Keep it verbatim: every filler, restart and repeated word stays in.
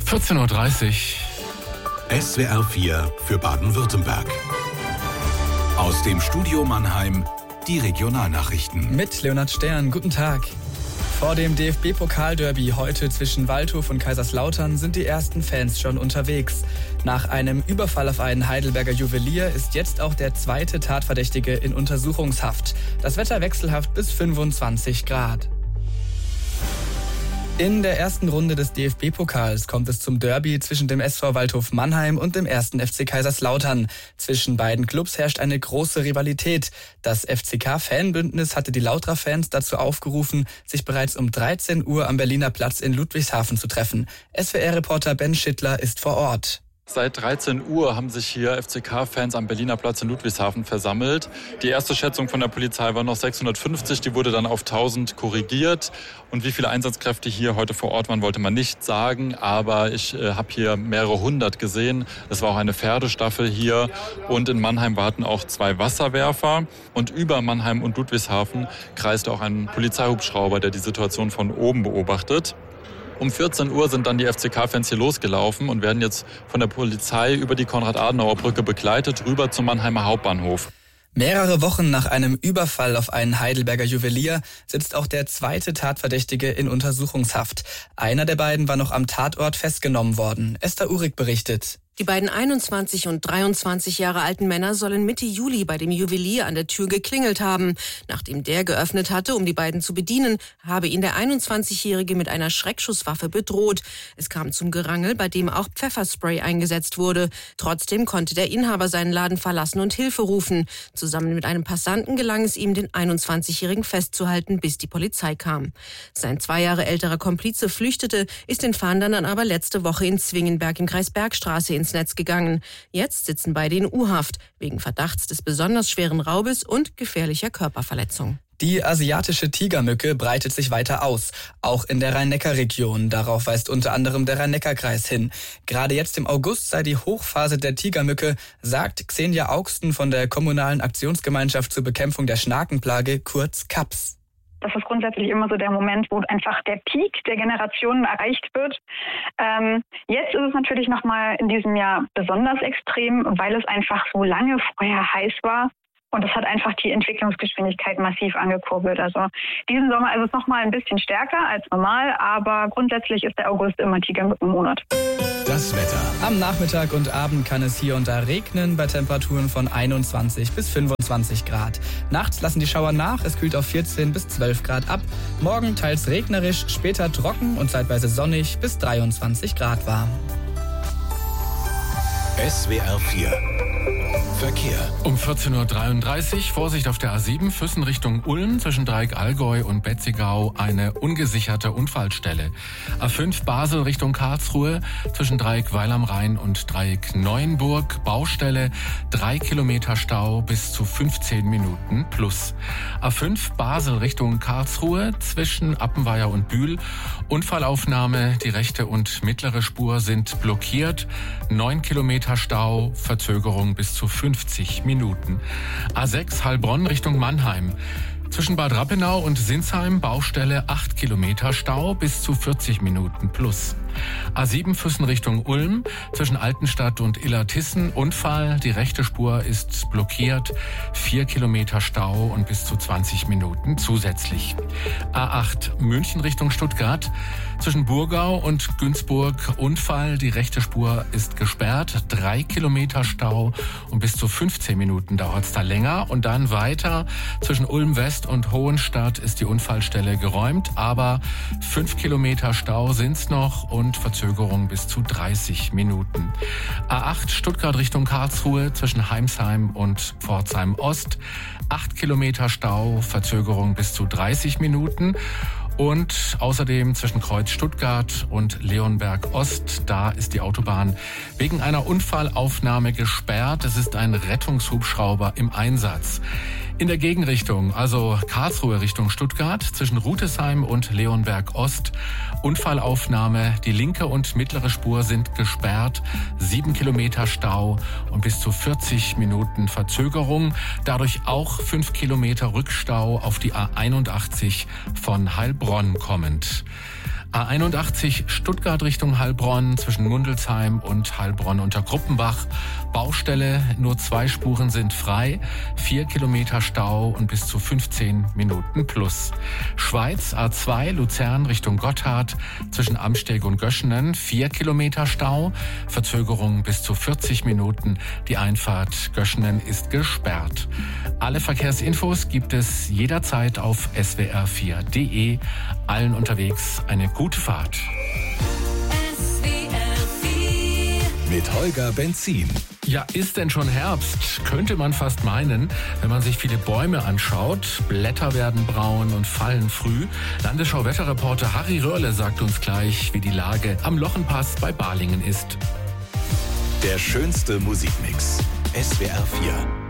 vierzehn Uhr dreißig. S W R vier für Baden-Württemberg. Aus dem Studio Mannheim die Regionalnachrichten. Mit Leonhard Stern, guten Tag. Vor dem D F B-Pokalderby heute zwischen Waldhof und Kaiserslautern sind die ersten Fans schon unterwegs. Nach einem Überfall auf einen Heidelberger Juwelier ist jetzt auch der zweite Tatverdächtige in Untersuchungshaft. Das Wetter wechselhaft bis fünfundzwanzig Grad. In der ersten Runde des D F B-Pokals kommt es zum Derby zwischen dem S V Waldhof Mannheim und dem ersten F C Kaiserslautern. Zwischen beiden Clubs herrscht eine große Rivalität. Das F C K-Fanbündnis hatte die Lautra-Fans dazu aufgerufen, sich bereits um dreizehn Uhr am Berliner Platz in Ludwigshafen zu treffen. S W R-Reporter Ben Schittler ist vor Ort. Seit dreizehn Uhr haben sich hier F C K-Fans am Berliner Platz in Ludwigshafen versammelt. Die erste Schätzung von der Polizei war noch sechshundertfünfzig, die wurde dann auf tausend korrigiert. Und wie viele Einsatzkräfte hier heute vor Ort waren, wollte man nicht sagen. Aber ich äh, habe hier mehrere hundert gesehen. Es war auch eine Pferdestaffel hier. Und in Mannheim warten auch zwei Wasserwerfer. Und über Mannheim und Ludwigshafen kreiste auch ein Polizeihubschrauber, der die Situation von oben beobachtet. Um vierzehn Uhr sind dann die F C K-Fans hier losgelaufen und werden jetzt von der Polizei über die Konrad-Adenauer-Brücke begleitet, rüber zum Mannheimer Hauptbahnhof. Mehrere Wochen nach einem Überfall auf einen Heidelberger Juwelier sitzt auch der zweite Tatverdächtige in Untersuchungshaft. Einer der beiden war noch am Tatort festgenommen worden. Esther Uhrig berichtet. Die beiden einundzwanzig und dreiundzwanzig Jahre alten Männer sollen Mitte Juli bei dem Juwelier an der Tür geklingelt haben. Nachdem der geöffnet hatte, um die beiden zu bedienen, habe ihn der einundzwanzigjährige mit einer Schreckschusswaffe bedroht. Es kam zum Gerangel, bei dem auch Pfefferspray eingesetzt wurde. Trotzdem konnte der Inhaber seinen Laden verlassen und Hilfe rufen. Zusammen mit einem Passanten gelang es ihm, den einundzwanzigjährigen festzuhalten, bis die Polizei kam. Sein zwei Jahre älterer Komplize flüchtete, ist den Fahndern dann aber letzte Woche in Zwingenberg im Kreis Bergstraße ins Netz gegangen. Jetzt sitzen beide in U-Haft wegen Verdachts des besonders schweren Raubes und gefährlicher Körperverletzung. Die asiatische Tigermücke breitet sich weiter aus, auch in der Rhein-Neckar-Region. Darauf weist unter anderem der Rhein-Neckar-Kreis hin. Gerade jetzt im August sei die Hochphase der Tigermücke, sagt Xenia Augsten von der Kommunalen Aktionsgemeinschaft zur Bekämpfung der Schnakenplage, kurz K A P S. Das ist grundsätzlich immer so der Moment, wo einfach der Peak der Generationen erreicht wird. Ähm, jetzt ist es natürlich nochmal in diesem Jahr besonders extrem, weil es einfach so lange vorher heiß war. Und das hat einfach die Entwicklungsgeschwindigkeit massiv angekurbelt. Also diesen Sommer ist es nochmal ein bisschen stärker als normal, aber grundsätzlich ist der August immer Tigermückenmonat. Das Wetter. Am Nachmittag und Abend kann es hier und da regnen bei Temperaturen von einundzwanzig bis fünfundzwanzig Grad. Nachts lassen die Schauer nach, es kühlt auf vierzehn bis zwölf Grad ab. Morgen teils regnerisch, später trocken und zeitweise sonnig bis dreiundzwanzig Grad warm. S W R vier Verkehr. Um vierzehn Uhr dreiunddreißig, Vorsicht auf der A sieben, Füssen Richtung Ulm, zwischen Dreieck Allgäu und Betzigau eine ungesicherte Unfallstelle. A fünf Basel Richtung Karlsruhe, zwischen Dreieck Weil am Rhein und Dreieck Neuenburg, Baustelle, drei Kilometer Stau bis zu fünfzehn Minuten plus. A fünf Basel Richtung Karlsruhe, zwischen Appenweier und Bühl, Unfallaufnahme, die rechte und mittlere Spur sind blockiert, neun Kilometer Stau, Verzögerung bis zu fünfzig Minuten. A sechs Heilbronn Richtung Mannheim. Zwischen Bad Rappenau und Sinsheim Baustelle acht Kilometer Stau bis zu vierzig Minuten plus. A sieben Füssen Richtung Ulm, zwischen Altenstadt und Illertissen Unfall, die rechte Spur ist blockiert, vier Kilometer Stau und bis zu zwanzig Minuten zusätzlich. A acht München Richtung Stuttgart, zwischen Burgau und Günzburg Unfall, die rechte Spur ist gesperrt, drei Kilometer Stau und bis zu fünfzehn Minuten dauert es da länger. Und dann weiter, zwischen Ulm West und Hohenstadt ist die Unfallstelle geräumt, aber fünf Kilometer Stau sind's noch und Verzögerung bis zu dreißig Minuten. A acht Stuttgart Richtung Karlsruhe, zwischen Heimsheim und Pforzheim Ost, acht Kilometer Stau, Verzögerung bis zu dreißig Minuten. Und außerdem zwischen Kreuz Stuttgart und Leonberg Ost, da ist die Autobahn wegen einer Unfallaufnahme gesperrt. Es ist ein Rettungshubschrauber im Einsatz. In der Gegenrichtung, also Karlsruhe Richtung Stuttgart, zwischen Rutesheim und Leonberg Ost, Unfallaufnahme, die linke und mittlere Spur sind gesperrt, sieben Kilometer Stau und bis zu vierzig Minuten Verzögerung, dadurch auch fünf Kilometer Rückstau auf die A einundachtzig von Heilbronn kommend. A einundachtzig Stuttgart Richtung Heilbronn zwischen Mundelsheim und Heilbronn unter Gruppenbach. Baustelle, nur zwei Spuren sind frei, vier Kilometer Stau und bis zu fünfzehn Minuten plus. Schweiz A zwei Luzern Richtung Gotthard zwischen Amsteg und Göschenen, vier Kilometer Stau, Verzögerung bis zu vierzig Minuten. Die Einfahrt Göschenen ist gesperrt. Alle Verkehrsinfos gibt es jederzeit auf S W R vier punkt de. Allen unterwegs eine gute Fahrt. S W R vier mit Holger Benzin. Ja, ist denn schon Herbst? Könnte man fast meinen, wenn man sich viele Bäume anschaut. Blätter werden braun und fallen früh. Landesschau-Wetterreporter Harry Röhrle sagt uns gleich, wie die Lage am Lochenpass bei Balingen ist. Der schönste Musikmix. S W R vier.